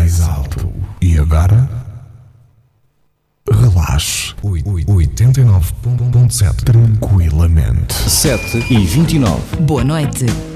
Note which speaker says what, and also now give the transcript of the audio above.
Speaker 1: mais alto. E agora? Relaxe. 89.7. Tranquilamente.
Speaker 2: 7h29.
Speaker 3: Boa noite.